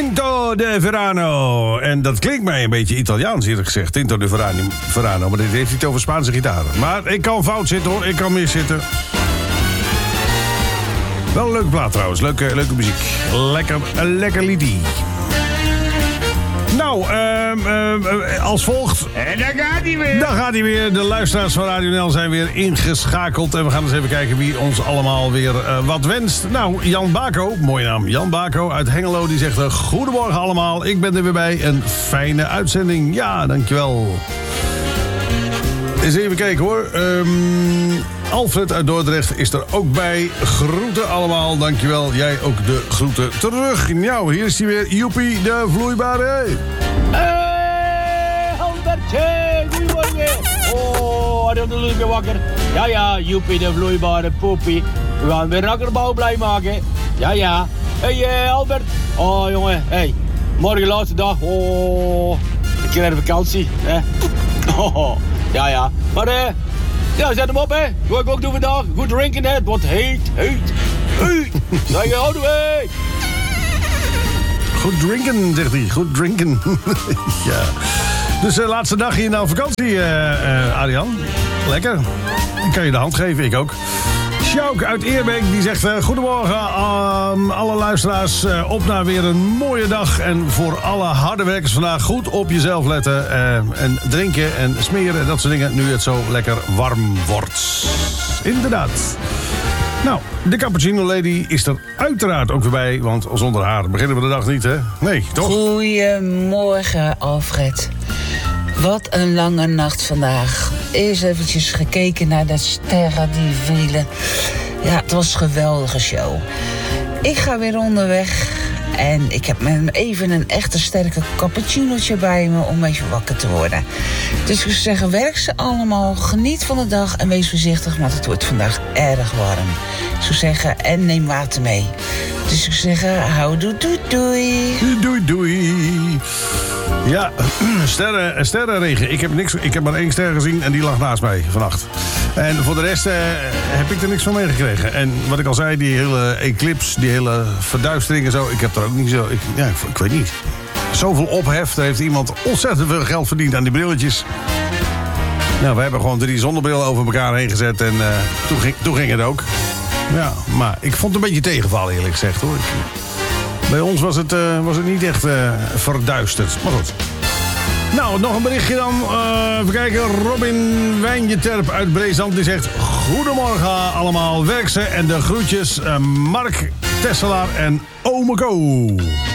Tinto de Verano. En dat klinkt mij een beetje Italiaans eerlijk gezegd. Tinto de Verano. Maar dit heeft niet over Spaanse gitaar. Maar ik kan fout zitten hoor. Ik kan mis zitten. Wel een leuke plaat trouwens. Leuke muziek. Lekker liedje. Nou, als volgt. En daar gaat hij weer. Daar gaat hij weer. De luisteraars van Radio NL zijn weer ingeschakeld. En we gaan eens even kijken wie ons allemaal weer wat wenst. Nou, Jan Bako, mooie naam. Jan Bako uit Hengelo, die zegt... Goedemorgen allemaal, ik ben er weer bij. Een fijne uitzending. Ja, dankjewel. Eens even kijken hoor. Alfred uit Dordrecht is er ook bij. Groeten allemaal, dankjewel. Jij ook de groeten terug. Nou, hier is hij weer. Joepie, de vloeibare. Albertje, goedemorgen. Oh, hij is een wakker. Ja, Joepie, de vloeibare poepie. We gaan weer akkerbouw blij maken. Ja. Hey, Albert. Oh, jongen. Hey, morgen laatste dag. Oh, ik krijg vakantie. Hè? Oh, ja. Maar, ja, zet hem op, hè. Wat ik ook doen vandaag. Goed drinken, hè. Wat heet. Zeg je, houden we. Goed drinken, zegt hij. Goed drinken. Ja. Dus laatste dag hier na vakantie, Arjan. Lekker. Ik kan je de hand geven, ik ook. Sjouk uit Eerbeek, die zegt... Goedemorgen alle luisteraars. Op naar weer een mooie dag. En voor alle harde werkers vandaag goed op jezelf letten. En drinken en smeren en dat soort dingen. Nu het zo lekker warm wordt. Inderdaad. Nou, de Cappuccino Lady is er uiteraard ook weer bij. Want zonder haar beginnen we de dag niet, hè? Nee, toch? Goedemorgen, Alfred. Wat een lange nacht vandaag. Eerst eventjes gekeken naar de sterren die vielen. Ja, het was een geweldige show. Ik ga weer onderweg. En ik heb even een echte sterke cappuccinootje bij me om even wakker te worden. Dus ik zou zeggen, werk ze allemaal, geniet van de dag en wees voorzichtig, want het wordt vandaag erg warm. Ik zou zeggen, en neem water mee. Dus ik zou zeggen, houdoe, doei. Doei. Ja, sterrenregen. Ik heb maar 1 ster gezien en die lag naast mij vannacht. En voor de rest heb ik er niks van meegekregen. En wat ik al zei, die hele eclipse, die hele verduistering en zo... ik heb er ook niet zo... Ik weet niet. Zoveel ophef, daar heeft iemand ontzettend veel geld verdiend aan die brilletjes. Nou, we hebben gewoon 3 zonnebrillen over elkaar heen gezet en toen ging het ook. Ja, maar ik vond het een beetje tegenvallen eerlijk gezegd hoor. Bij ons was het niet echt verduisterd, maar goed. Nou, nog een berichtje dan. Even kijken. Robin Wijnjeterp uit Breesland die zegt... Goedemorgen allemaal, werk ze en de groetjes Mark, Tesselaar en Ome Ko.